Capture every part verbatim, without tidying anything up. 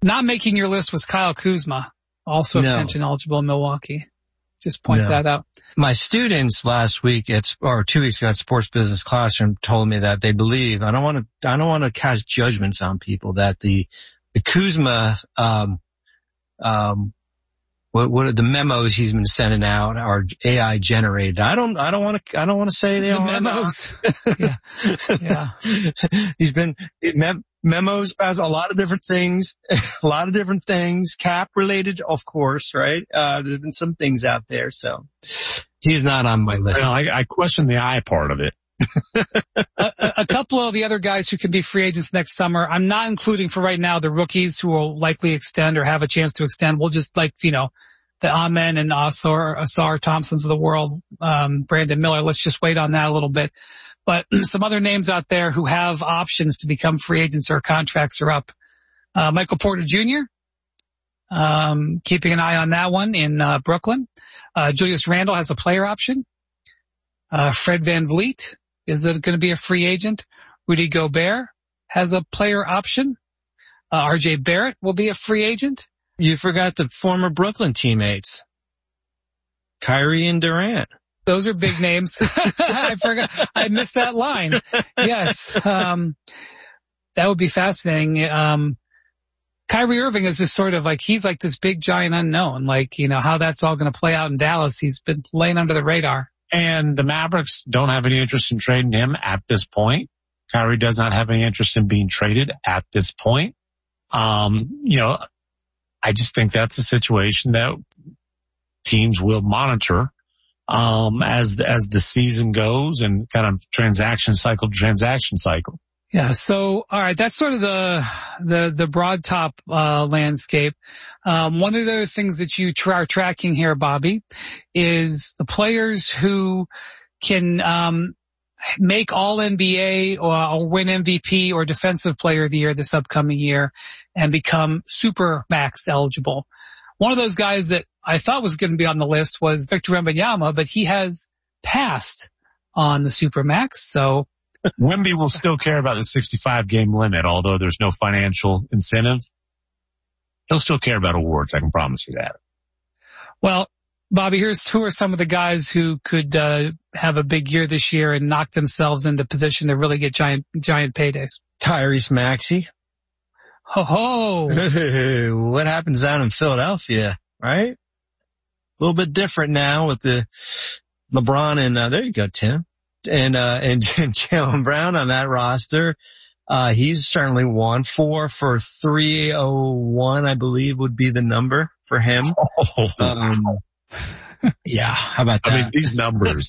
Not making your list was Kyle Kuzma, also No. extension eligible in Milwaukee. Just point No. that out. My students last week at, or two weeks ago at Sports Business Classroom told me that they believe, I don't want to, I don't want to cast judgments on people, that the, the Kuzma, um, um, what, what are the memos he's been sending out are A I generated. I don't, I don't want to, I don't want to say they The are memos. yeah. Yeah. He's been, it, mem- memos about a lot of different things, a lot of different things, cap related, of course, right? Uh, there's been some things out there, so he's not on my list. Well, I, I question the I part of it. a, a couple of the other guys who can be free agents next summer, I'm not including for right now the rookies who will likely extend or have a chance to extend. We'll just like, you know, the Amen and Asar, Asar Thompsons of the world, um, Brandon Miller. Let's just wait on that a little bit. But some other names out there who have options to become free agents or contracts are up. Uh, Michael Porter Junior, um, keeping an eye on that one in, uh, Brooklyn. Uh, Julius Randle has a player option. Uh, Fred VanVleet is going to be a free agent. Rudy Gobert has a player option. Uh, R J Barrett will be a free agent. You forgot the former Brooklyn teammates, Kyrie and Durant. Those are big names. I forgot. I missed that line. Yes. Um, that would be fascinating. Um, Kyrie Irving is just sort of like, he's like this big giant unknown. Like, you know, how that's all going to play out in Dallas. He's been laying under the radar. And the Mavericks don't have any interest in trading him at this point. Kyrie does not have any interest in being traded at this point. Um, you know, I just think that's a situation that teams will monitor um as as the season goes and kind of transaction cycle to transaction cycle. Yeah, so all right, that's sort of the the the broad top uh landscape. Um one of the other things that you tra- are tracking here, Bobby, is the players who can um make all N B A or, or win M V P or defensive player of the year this upcoming year and become super max eligible. One of those guys that I thought was going to be on the list was Victor Wembanyama, but he has passed on the Supermax. So Wemby will still care about the sixty-five game limit, although there's no financial incentive. He'll still care about awards. I can promise you that. Well, Bobby, here's who are some of the guys who could uh, have a big year this year and knock themselves into position to really get giant giant paydays. Tyrese Maxey. Ho ho! What happens down in Philadelphia, right? A little bit different now with the LeBron and uh, there you go, Tim, and uh and, and Jaylen Brown on that roster. Uh he's certainly one. Four for three oh one, I believe, would be the number for him. Oh. Um, yeah, how about that? I mean, these numbers,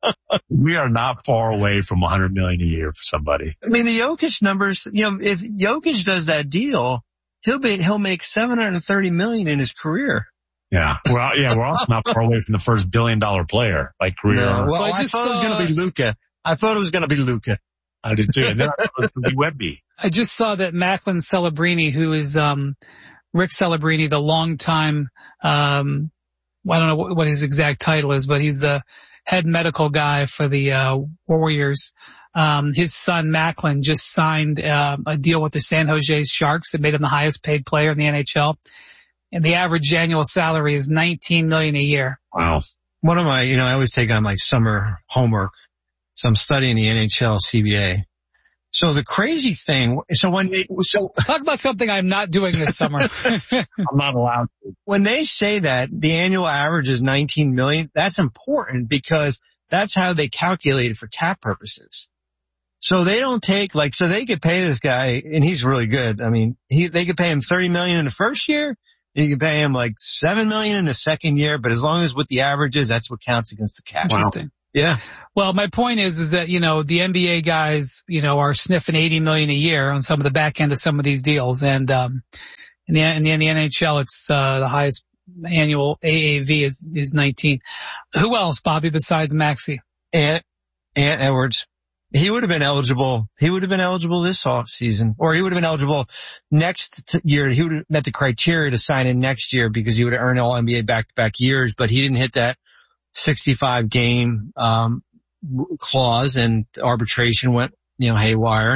we are not far away from one hundred million dollars a year for somebody. I mean, the Jokic numbers, you know, if Jokic does that deal, he'll be, he'll make seven hundred thirty million dollars in his career. Yeah. Well, yeah, we're also not far away from the first billion dollar player, like career. No, well, Well, I I, just thought it was saw- going to be Luka. I thought it was going to be Luka. I did too. And then I thought it was going to be Wemby. I just saw that Macklin Celebrini, who is um Rick Celebrini, the longtime um I don't know what, what his exact title is, but he's the head medical guy for the uh Warriors. Um his son Macklin just signed uh, a deal with the San Jose Sharks that made him the highest paid player in the N H L. And the average annual salary is nineteen million dollars a year. Wow. One of my, you know, I always take on like summer homework. So I'm studying the N H L C B A. So the crazy thing, so when they, so Talk about something I'm not doing this summer. I'm not allowed to. when they say that the annual average is nineteen million, that's important because that's how they calculate it for cap purposes. So they don't take like, so they could pay this guy and he's really good. I mean, he, they could pay him thirty million in the first year. You can pay him like seven million in the second year, but as long as with the averages, that's what counts against the cap. Interesting. Yeah. Well, my point is, is that, you know, the N B A guys, you know, are sniffing eighty million a year on some of the back end of some of these deals. And, um, in the, in the, in the N H L, it's, uh, the highest annual A A V is, is nineteen. Who else, Bobby, besides Maxey? Ant, Ant Edwards. He would have been eligible. He would have been eligible this off season, or he would have been eligible next t- year. He would have met the criteria to sign in next year because he would have earned all N B A back-to-back years, but he didn't hit that sixty-five game, um, clause, and arbitration went, you know, haywire, and he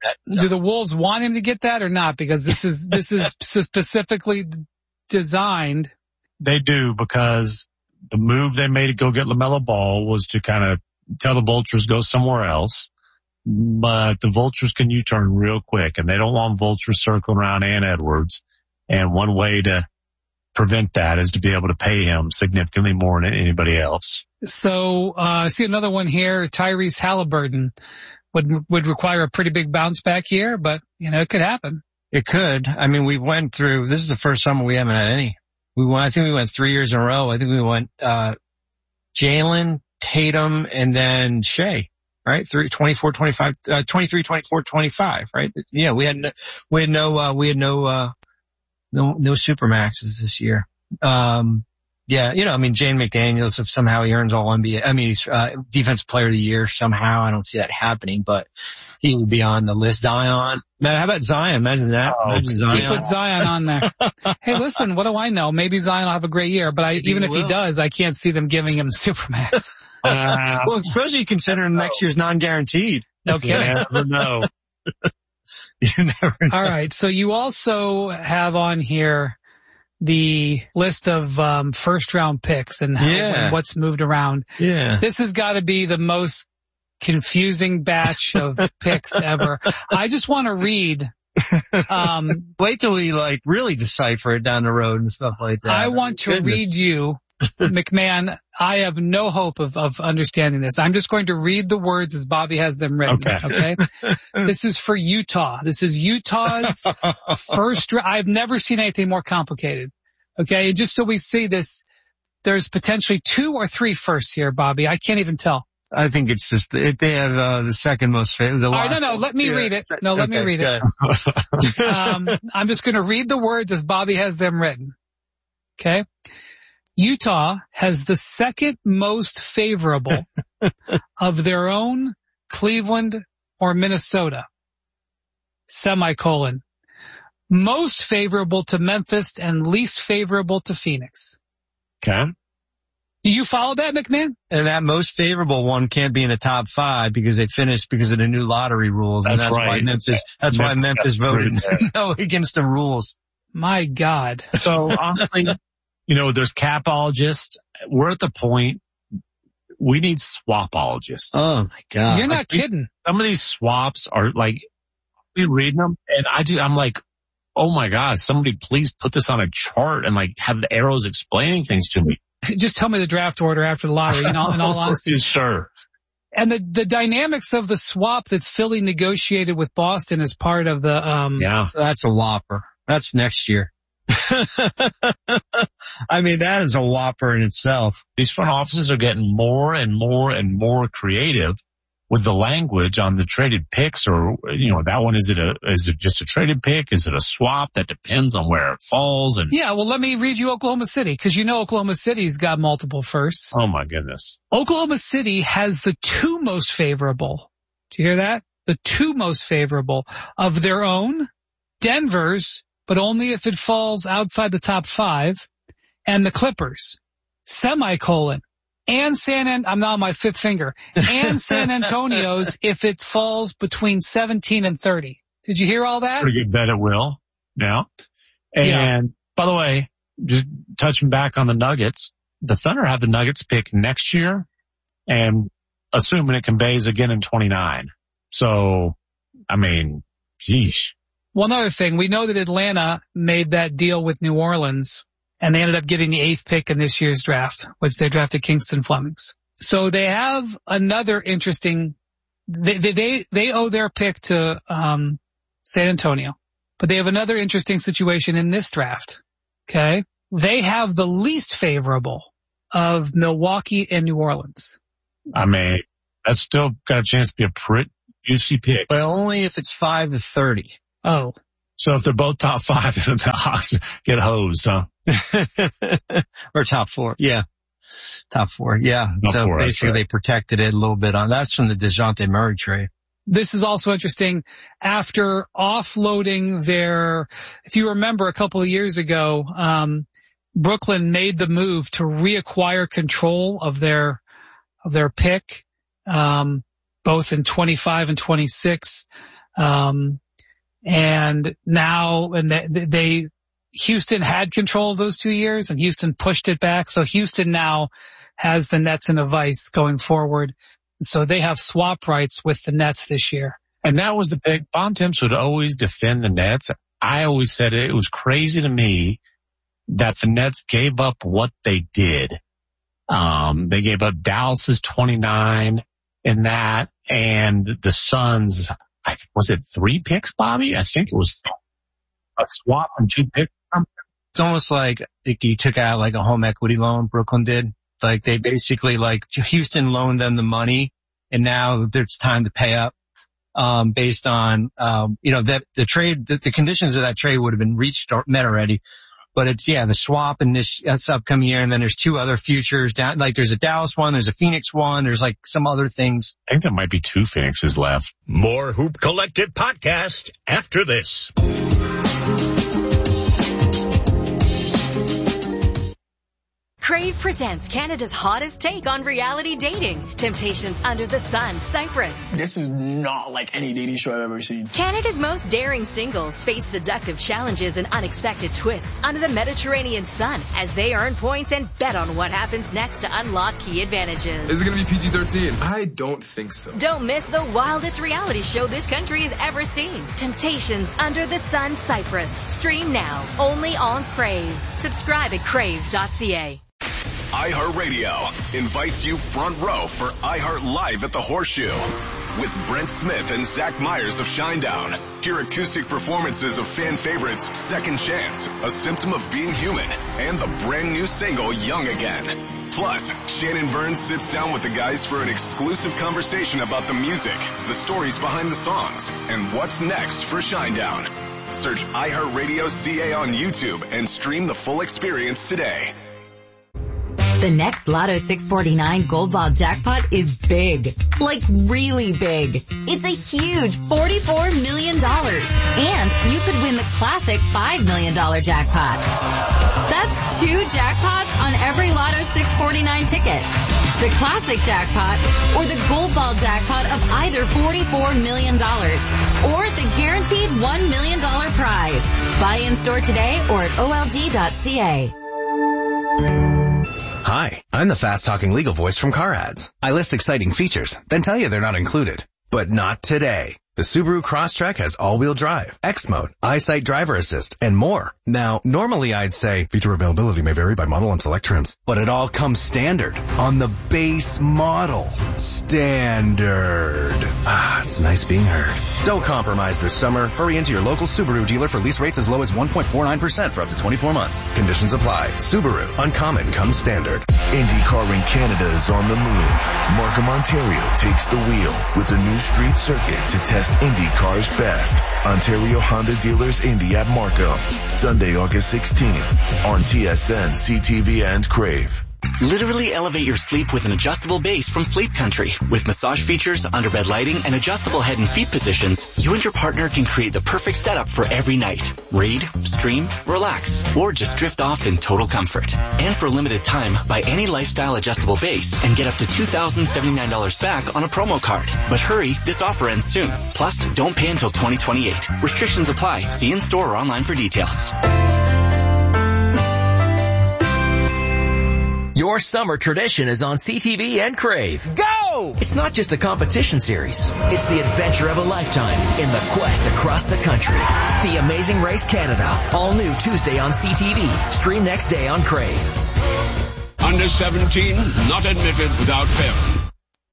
that. Do the Wolves want him to get that or not? Because this is, this is specifically designed. They do, because the move they made to go get LaMelo Ball was to kind of tell the Vultures go somewhere else. But the Vultures can U-turn real quick, and they don't want Vultures circling around Ant Edwards. And one way to prevent that is to be able to pay him significantly more than anybody else. So, uh, I see another one here. Tyrese Halliburton would, would require a pretty big bounce back here, but, you know, it could happen. It could. I mean, we went through, this is the first summer we haven't had any. We went, I think we went three years in a row. I think we went, uh, Jalen, Tatum, and then Shea. Right? Three, twenty-four, twenty-five, uh, twenty-three, twenty-four, twenty-five, right? Yeah, we had no, we had no, uh, we had no, uh, no, no Supermaxes this year. Um, yeah, you know, I mean, Jane McDaniels, if somehow he earns all N B A, I mean, he's, uh, defensive player of the year somehow. I don't see that happening, but he would be on the list. Zion. Man, how about Zion? Imagine that. Oh, Imagine Zion. He put Zion on there. Hey, listen, what do I know? Maybe Zion will have a great year, but I, Maybe even he if will. he does, I can't see them giving him the Supermax. Uh, Well, especially considering next year's non-guaranteed. No you kidding. never know. You never know. All right. So you also have on here the list of um, first round picks and, how, Yeah. and what's moved around. Yeah. This has got to be the most confusing batch of picks ever. I just want to read. Um, Wait till we like really decipher it down the road and stuff like that. I want to Goodness. read you, McMahon. I have no hope of, of understanding this. I'm just going to read the words as Bobby has them written. Okay. Okay. This is for Utah. This is Utah's first. I've never seen anything more complicated. Okay. And just so we see this, there's potentially two or three firsts here, Bobby. I can't even tell. I think it's just it, they have uh, the second most favorite. The All right, last no, no, one. let me Yeah. read it. No, let me Okay, read it. good. Um, I'm just going to read the words as Bobby has them written. Okay. Utah has the second most favorable of their own Cleveland or Minnesota. Semicolon. Most favorable to Memphis and least favorable to Phoenix. Okay. Do you follow that, McMahon? And that most favorable one can't be in the top five because they finished because of the new lottery rules. And That's that's why right. Memphis, that's why Memphis voted no against the rules. My God. So honestly, you know, there's capologists. We're at the point we need swapologists. Oh my God. You're not I think kidding. Some of these swaps are like, we reading them and I just, I'm like, oh my God, somebody please put this on a chart and like have the arrows explaining things to me. Just tell me the draft order after the lottery, in all, in all honesty. Sure. And the, the dynamics of the swap that Philly negotiated with Boston as part of the, um, Yeah. That's a whopper. That's next year. I mean, that is a whopper in itself. These front offices are getting more and more and more creative with the language on the traded picks, or, you know, that one, is it a, is it just a traded pick? Is it a swap? That depends on where it falls. And yeah, well, let me read you Oklahoma City, because you know Oklahoma City's got multiple firsts. oh my goodness. Oklahoma City has the two most favorable. Do you hear that? The two most favorable of their own, Denver's, but only if it falls outside the top five, and the Clippers, semicolon, and San An- I'm now on my fifth finger, and San Antonio's if it falls between seventeen and thirty. Did you hear all that? Pretty good bet it will. Yeah. And Yeah. by the way, just touching back on the Nuggets, the Thunder have the Nuggets pick next year and assuming it conveys again in twenty-nine. So, I mean, geesh. Well, another thing, we know that Atlanta made that deal with New Orleans, and they ended up getting the eighth pick in this year's draft, which they drafted Kingston Flemings. So they have another interesting, they, they, they, they owe their pick to, um, San Antonio, but they have another interesting situation in this draft. Okay. They have the least favorable of Milwaukee and New Orleans. I mean, that's still got a chance to be a pretty juicy pick. But only if it's five to thirty. Oh, So if they're both top five, then the Hawks get hosed, huh? Or top four. Yeah. Top four. Yeah. Top so four, that's basically right. they protected it a little bit on, that's from the DeJounte Murray trade. this is also interesting. After offloading their, if you remember a couple of years ago, um, Brooklyn made the move to reacquire control of their, of their pick, um, both in twenty-five and twenty-six. Um, and now, and they, they, Houston had control of those two years and Houston pushed it back. So Houston now has the Nets in a vice going forward. So they have swap rights with the Nets this year. And that was the big, Bontemps would always defend the Nets. I always said it, it was crazy to me that the Nets gave up what they did. Um, they gave up Dallas's twenty-nine in that, and the Suns, I, was it three picks, Bobby? I think it was a swap and two picks. It's almost like, like you took out like a home equity loan, Brooklyn did. Like they basically like Houston loaned them the money, and now it's time to pay up. Um, based on, um, you know, that the trade, the, the conditions of that trade would have been reached or met already. But it's, yeah, the swap and this, that's upcoming year. And then there's two other futures down, like there's a Dallas one, there's a Phoenix one, there's like some other things. I think there might be two Phoenixes left. More Hoop Collective podcast after this. Crave presents Canada's hottest take on reality dating. Temptations Under the Sun, Cyprus. This is not like any dating show I've ever seen. Canada's most daring singles face seductive challenges and unexpected twists under the Mediterranean sun as they earn points and bet on what happens next to unlock key advantages. Is it going to be P G thirteen? I don't think so. Don't miss the wildest reality show this country has ever seen. Temptations Under the Sun, Cyprus. Stream now, only on Crave. Subscribe at crave dot c a. iHeartRadio invites you front row for iHeart Live at the Horseshoe with Brent Smith and Zach Myers of Shinedown. Hear acoustic performances of fan favorites Second Chance, A Symptom of Being Human, and the brand new single Young Again. Plus, Shannon Burns sits down with the guys for an exclusive conversation about the music, the stories behind the songs, and what's next for Shinedown. Search iHeartRadio C A on YouTube and stream the full experience today. The next Lotto six forty-nine Gold Ball jackpot is big. Like really big. It's a huge forty-four million dollars. And you could win the classic five million dollars jackpot. That's two jackpots on every Lotto six forty-nine ticket. The classic jackpot or the Gold Ball jackpot of either forty-four million dollars or the guaranteed one million dollars prize. Buy in store today or at O L G dot C A. Hi, I'm the fast-talking legal voice from Car Ads. I list exciting features, then tell you they're not included. But not today. The Subaru Crosstrek has all-wheel drive, X-Mode, EyeSight driver assist, and more. Now, normally I'd say feature availability may vary by model and select trims, but it all comes standard on the base model. Standard. Ah, it's nice being heard. Don't compromise this summer. Hurry into your local Subaru dealer for lease rates as low as one point four nine percent for up to twenty-four months. Conditions apply. Subaru. Uncommon comes standard. IndyCar in Canada is on the move. Markham, Ontario takes the wheel with the new street circuit to test IndyCar's best. Ontario Honda Dealers Indy at Markham. Sunday, August sixteenth on T S N, C T V, and Crave. Literally elevate your sleep with an adjustable base from Sleep Country. With massage features, underbed lighting, and adjustable head and feet positions, you and your partner can create the perfect setup for every night. Read, stream, relax, or just drift off in total comfort. And for a limited time, buy any lifestyle adjustable base and get up to two thousand seventy-nine dollars back on a promo card. But hurry, this offer ends soon. Plus, don't pay until twenty twenty-eight. Restrictions apply. See in store or online for details. Your summer tradition is on C T V and Crave. Go! It's not just a competition series. It's the adventure of a lifetime in the quest across the country. The Amazing Race Canada. All new Tuesday on C T V. Stream next day on Crave. Under seventeen, not admitted without parent.